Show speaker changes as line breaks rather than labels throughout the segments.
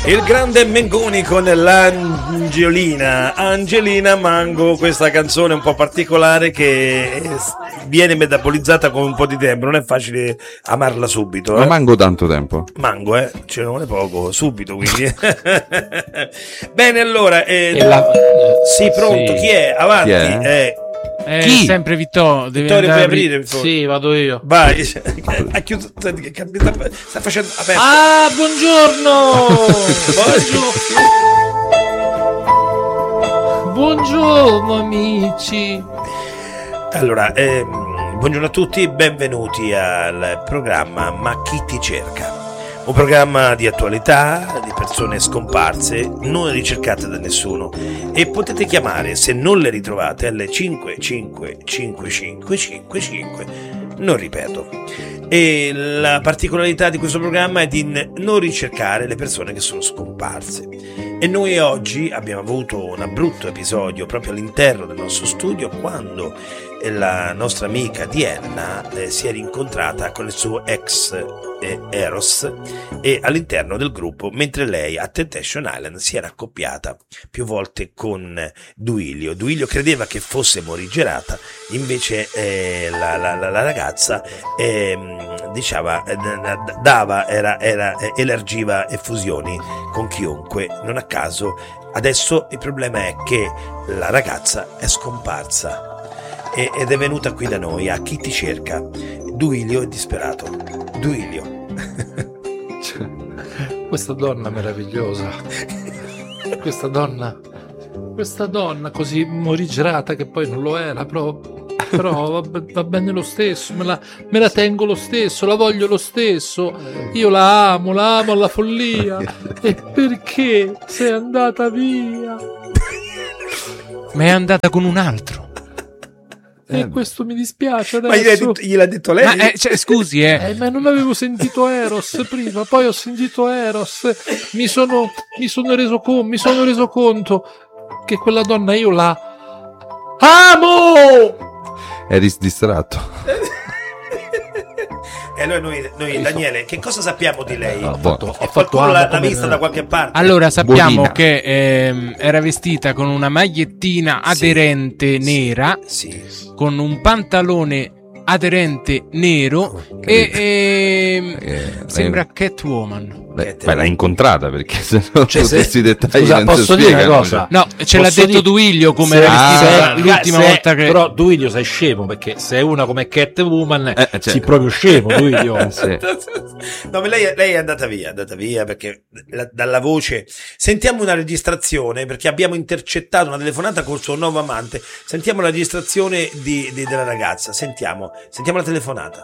Il grande Mengoni con Angelina Mango, questa canzone un po' particolare che viene metabolizzata con un po' di tempo, non è facile amarla subito.
Ma mango tanto tempo.
Mango, ce ne vuole poco, subito quindi. Bene, allora, sì, pronto,
sì.
Chi è? Avanti.
Chi è?
Chi? Sempre Vittorio.
Vittorio, puoi aprire?
Sì, vado io.
Vai. Ha chiuso, sta facendo aperto.
Ah, buongiorno. Buongiorno amici.
Allora, buongiorno a tutti, benvenuti al programma Ma chi ti cerca? Un programma di attualità, di persone scomparse, non ricercate da nessuno, e potete chiamare, se non le ritrovate, alle 555555, non ripeto. E la particolarità di questo programma è di non ricercare le persone che sono scomparse. E noi oggi abbiamo avuto un brutto episodio proprio all'interno del nostro studio, quando la nostra amica Dienna si è rincontrata con il suo ex Eros e all'interno del gruppo, mentre lei a Temptation Island si era accoppiata più volte con Duilio. Duilio credeva che fosse morigerata, invece la ragazza elargiva effusioni con chiunque. Non a caso adesso il problema è che la ragazza è scomparsa ed è venuta qui da noi, a Chi ti cerca. Duilio è disperato. Duilio.
Questa donna meravigliosa. Questa donna così morigerata, che poi non lo era però va bene lo stesso, me la tengo lo stesso, la voglio lo stesso, io la amo alla follia. E perché sei andata via? Ma è andata con un altro. E questo mi dispiace adesso.
Ma gliel'ha detto lei?
Ma, scusi, ma non avevo sentito Eros prima, poi ho sentito Eros, mi sono reso conto che quella donna io la amo!
Eri distratto.
E allora noi Daniele, che cosa sappiamo di lei?
Ho
Qualcuno l'ha vista da qualche parte?
Allora sappiamo
Buonina.
che era vestita con una magliettina aderente nera,
sì,
con un pantalone aderente nero sembra Catwoman.
Beh, l'hai incontrata, perché se no
Cioè,
tutti questi dettagli
scusa,
non
posso
si
dire una
spiegano.
cosa?
No, ce l'ha
Posso
detto
dire-
Duilio come
se-
era vestita
se-
l'ultima
se-
volta che...
Però Duilio sei scemo, perché se è una come Catwoman
cioè.
si proprio scemo Duilio.
Sì.
No, ma lei è andata via perché dalla voce sentiamo una registrazione, perché abbiamo intercettato una telefonata col suo nuovo amante. Sentiamo la registrazione della ragazza, sentiamo la telefonata.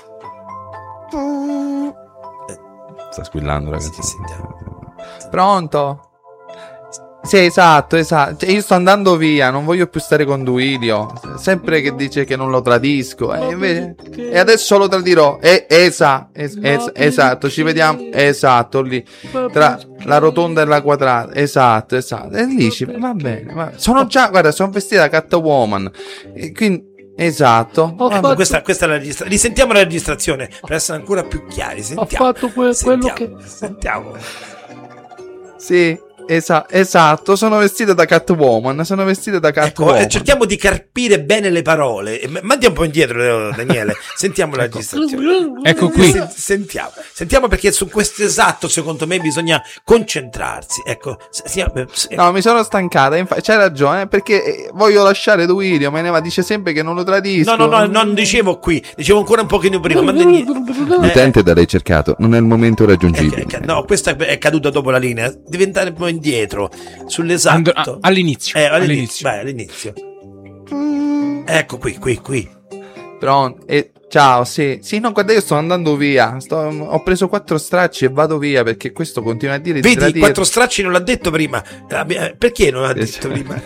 Sta squillando, ragazzi.
Sì, sentiamo.
Pronto? Sì, esatto. Cioè, io sto andando via, non voglio più stare con Duilio. Sempre che dice che non lo tradisco. E adesso lo tradirò. Esatto, ci vediamo. Esatto, lì. Tra la rotonda e la quadrata. Esatto. E lì va bene. Sono vestita da Catwoman. E quindi. Esatto.
Questa è la registrazione. Risentiamo la registrazione per essere ancora più chiari. Sentiamo.
Ho fatto quello che...
Sentiamo.
Sì, esatto. Sono vestita da Catwoman.
Ecco, cerchiamo di carpire bene le parole. Mandi un po' indietro, Daniele. Sentiamo la registrazione.
Ecco qui.
Sentiamo, perché su questo esatto, secondo me, bisogna concentrarsi. Ecco.
No, mi sono stancata. C'hai ragione, perché voglio lasciare Duilio. Dice sempre che non lo tradisco.
No, non dicevo qui. Dicevo ancora un pochino prima.
L'utente da lei cercato, non è il momento raggiungibile.
No, questa è caduta dopo la linea. Diventare un po' indietro sull'esatto.
All'inizio.
Vai, all'inizio. Ecco qui.
Pronto? Ciao, sì, no, guarda, io sto andando via. Ho preso 4 stracci e vado via, perché questo continua a dire di
Vedi,
tradire.
4 stracci non l'ha detto prima. Perché non l'ha detto prima?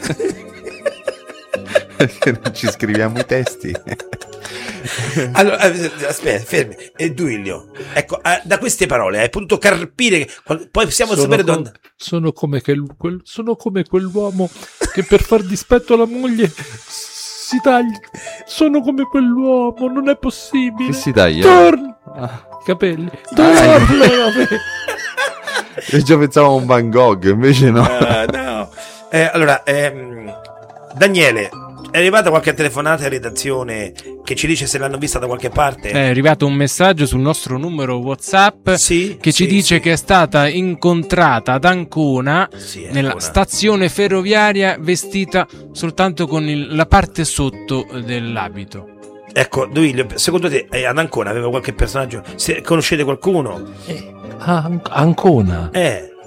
Perché non ci scriviamo i testi.
Allora, aspetta, fermi. Duilio, ecco, da queste parole hai potuto carpire. Poi possiamo sapere dove.
Sono come quell'uomo che per far dispetto alla moglie si taglia. Sono come quell'uomo, non è possibile.
Che si taglia?
Torna. Capelli. Torna.
E già pensavo a un Van Gogh, invece no.
No. Allora, Daniele, è arrivata qualche telefonata in redazione che ci dice se l'hanno vista da qualche parte?
È arrivato un messaggio sul nostro numero WhatsApp
Sì,
che ci dice che è stata incontrata ad Ancona nella
Ancona.
stazione ferroviaria vestita soltanto con la parte sotto dell'abito.
Ecco, Duilio, secondo te ad Ancona aveva qualche personaggio? Conoscete qualcuno?
Ancona.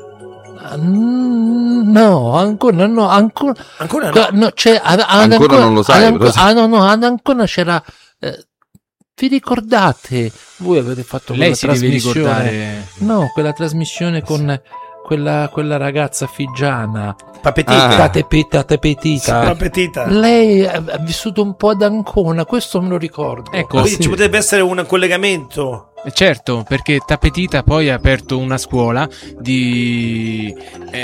No, ancora no, ancora
No.
c'è,
Ancora non lo sai, però sì.
ad Ancona c'era. Vi ricordate? Voi avete fatto
Lei
quella
si deve
trasmissione?
ricordare.
No, quella trasmissione con quella ragazza figiana.
Papetita.
Tapetita.
Papetita.
Lei ha vissuto un po' ad Ancona, questo me lo ricordo.
Ecco,
Quindi ci potrebbe essere un collegamento.
Certo, perché Tapetita poi ha aperto una scuola di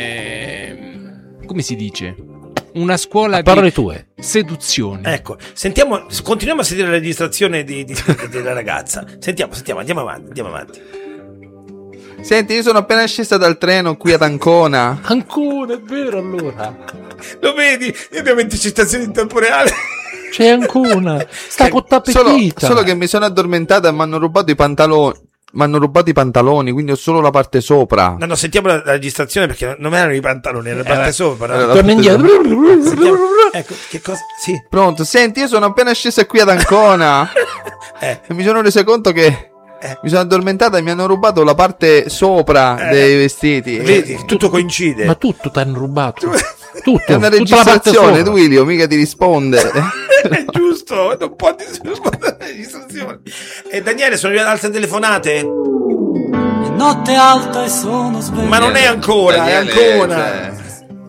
come si dice? Una scuola
Parole
di
tue.
seduzione.
Ecco, continuiamo a sentire la registrazione della ragazza. Sentiamo, andiamo avanti.
Senti, io sono appena scesa dal treno qui ad Ancona.
Ancona, è vero allora.
Lo vedi? Noi abbiamo intercettazioni in tempo reale.
C'è Ancona. Sta con Tapetita.
Solo che mi sono addormentata e mi hanno rubato i pantaloni. Mi hanno rubato i pantaloni, quindi ho solo la parte sopra.
No, sentiamo la registrazione perché non erano i pantaloni, era la parte sopra.
era la
Torna indietro.
Sentiamo. Ecco, che cosa? Sì.
Pronto, senti, io sono appena scesa qui ad Ancona. E mi sono reso conto che mi sono addormentata e mi hanno rubato la parte sopra dei vestiti.
Vedi, tutto coincide.
Ma tutto ti hanno rubato. Tutto.
È una
tutta la parte
registrazione,
sopra.
Duilio, mica ti risponde.
È giusto, non può rispondere alla registrazione. E Daniele, sono arrivate altre telefonate?
Notte alta e sono sveglio.
Ma non è ancora,
Daniele,
è ancora.
cioè,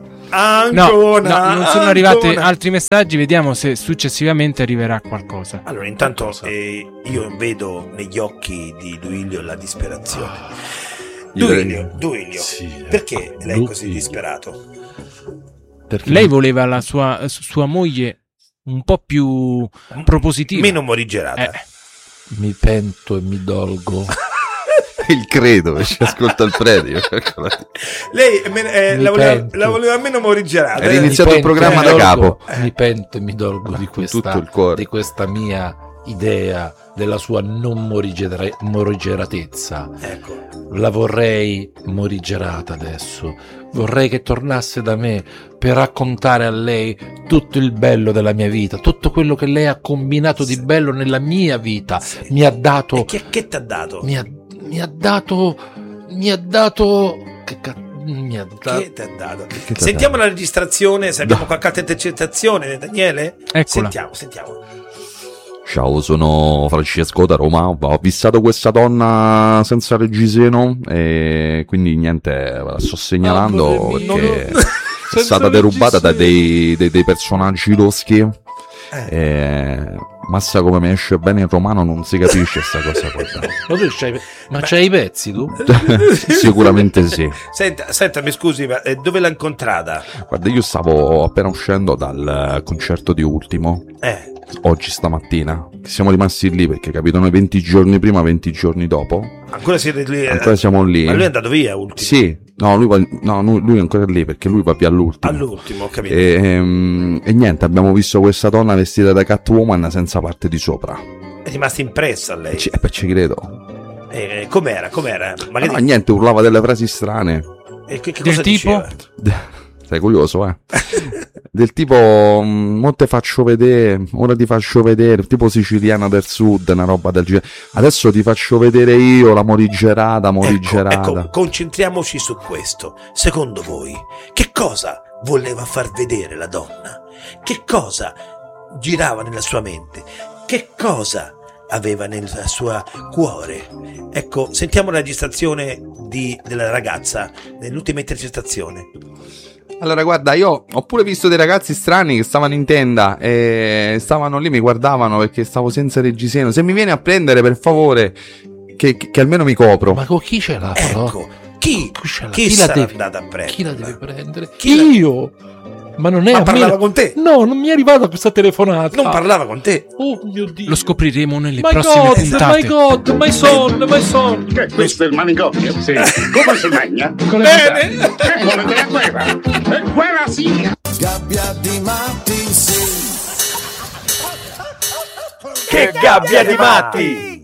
Ancora.
No, non sono arrivati altri messaggi, vediamo se successivamente arriverà qualcosa.
Allora, intanto io vedo negli occhi di Duilio la disperazione. Duilio, perché lei è così disperato?
Perché
Lei voleva la sua moglie un po' più propositiva.
Meno morigerata.
mi pento e mi dolgo.
Il credo, che ci ascolta il predio.
Lei la voleva meno morigerata.
Era iniziato il programma da capo.
Mi pento e mi dolgo di
tutto il cuore.
di questa mia idea della sua non morigeratezza.
Ecco.
La vorrei morigerata adesso. Vorrei che tornasse da me per raccontare a lei tutto il bello della mia vita, tutto quello che lei ha combinato di bello nella mia vita. Mi ha dato.
Che ti ha dato?
Mi ha dato. Che ti ha dato?
Sentiamo la registrazione, se abbiamo qualche altra intercettazione, Daniele?
Eccola.
Sentiamo.
Ciao, sono Francesco da Roma. Ho visto questa donna senza reggiseno e quindi niente, ve la sto segnalando perché è stata derubata da dei personaggi loschi. Massa come mi esce bene in romano, non si capisce sta cosa qua.
Ma c'hai i pezzi tu?
Sicuramente sì.
Senta, mi scusi, ma dove l'ha incontrata?
Guarda, io stavo appena uscendo dal concerto di Ultimo. Oggi stamattina siamo rimasti lì perché capito, noi 20 giorni prima, 20 giorni dopo
Ancora siete lì?
ancora siamo lì.
Ma lui è andato via ultimo?
Sì, no, lui è ancora lì perché lui va via all'ultimo.
All'ultimo, ho capito.
E niente, abbiamo visto questa donna vestita da Catwoman senza parte di sopra.
È rimasta impressa a lei.
Ci credo.
Com'era? Magari...
No, niente, urlava delle frasi strane.
Che cosa
tipo?
diceva?
Sei curioso, Del tipo, mo te faccio vedere, ora ti faccio vedere, tipo siciliana del sud, una roba del genere. Adesso ti faccio vedere io la morigerata.
Ecco, concentriamoci su questo. Secondo voi, che cosa voleva far vedere la donna? Che cosa girava nella sua mente? Che cosa aveva nel suo cuore? Ecco, sentiamo la registrazione della ragazza nell'ultima intercettazione.
Allora, guarda, io ho pure visto dei ragazzi strani che stavano in tenda e stavano lì, mi guardavano perché stavo senza reggiseno. Se mi viene a prendere, per favore, che almeno mi copro.
Ma con chi ce l'ha però?
Ecco, chi
la
sarà
deve-
andato a prendere?
Chi la deve prendere?
Chi la-
Io! Ma non è
Ma
a
parlava
me.
con te?
No, non mi è arrivata questa telefonata.
Non parlava con te?
Oh mio Dio.
Lo scopriremo nelle
My
prossime
God,
puntate.
my God, my son.
Che questo è il manicomio? Sì. Come si magna?
Bene!
Come della guerra? Guerra sì!
Gabbia di matti, sì.
Che gabbia di matti!